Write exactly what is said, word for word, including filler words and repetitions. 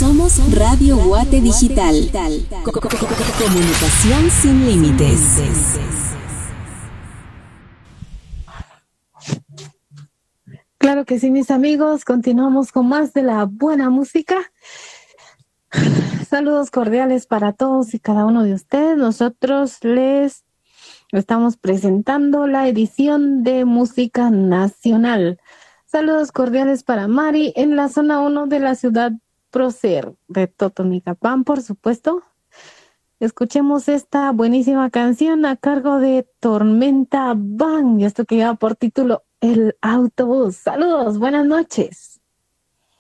Somos Radio Guate Digital. Comunicación sin límites. Claro que sí, mis amigos, continuamos con más de la buena música. Saludos cordiales para todos y cada uno de ustedes. Nosotros les estamos presentando la edición de música nacional. Saludos cordiales para Mari en la zona uno de la ciudad prócer de Totonicapán, por supuesto. Escuchemos esta buenísima canción a cargo de Tormenta Van, y esto que lleva por título El Autobús. Saludos, buenas noches.